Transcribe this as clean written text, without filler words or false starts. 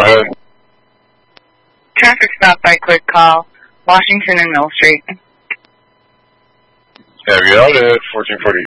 ahead. Traffic stop by quick call, Washington and Mill Street. Have you out at 1440